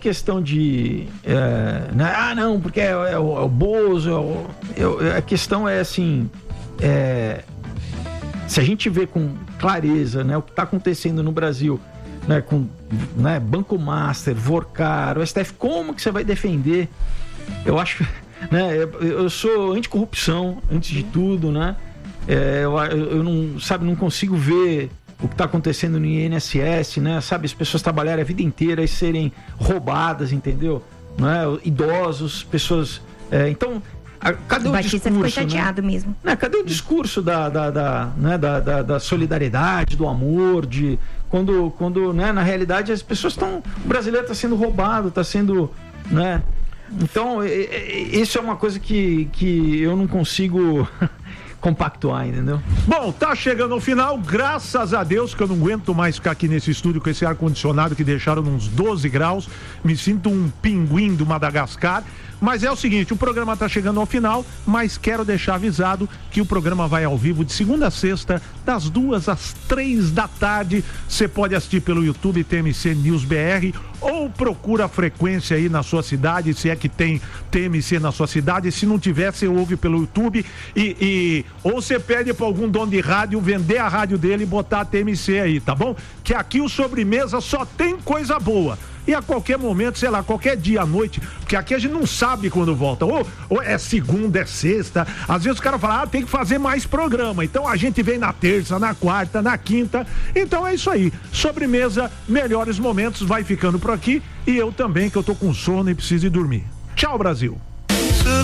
questão de... né? Não, porque é o Bozo, a questão é assim... se a gente vê com clareza, né, o que está acontecendo no Brasil, né, com, né, Banco Master, Vorcar, o STF, como que você vai defender? Eu acho, né, eu sou anticorrupção, antes de tudo, né? Eu não consigo ver o que está acontecendo no INSS, né? Sabe, as pessoas trabalharem a vida inteira e serem roubadas, entendeu? Né? Idosos, pessoas... então, cadê o Batista discurso? Ficou chateado, né? mesmo. Cadê o discurso da solidariedade, do amor, quando né, na realidade as pessoas estão... O brasileiro está sendo roubado, está sendo... Né? Então, isso é uma coisa que eu não consigo... compactuar, entendeu? Bom, tá chegando ao final, graças a Deus que eu não aguento mais ficar aqui nesse estúdio com esse ar-condicionado que deixaram uns 12 graus, me sinto um pinguim do Madagascar, mas é o seguinte, o programa tá chegando ao final, mas quero deixar avisado que o programa vai ao vivo de segunda a sexta, das 2 às 3 da tarde, você pode assistir pelo YouTube TMC News BR, ou procura a frequência aí na sua cidade, se é que tem TMC na sua cidade, se não tiver, você ouve pelo YouTube ou você pede para algum dono de rádio vender a rádio dele e botar a TMC aí, tá bom? Que aqui o Sobremesa só tem coisa boa. E a qualquer momento, sei lá, qualquer dia à noite, porque aqui a gente não sabe quando volta. Ou é segunda, é sexta. Às vezes o cara fala, tem que fazer mais programa. Então a gente vem na terça, na quarta, na quinta. Então é isso aí. Sobremesa, melhores momentos, vai ficando por aqui. E eu também, que eu tô com sono e preciso ir dormir. Tchau, Brasil.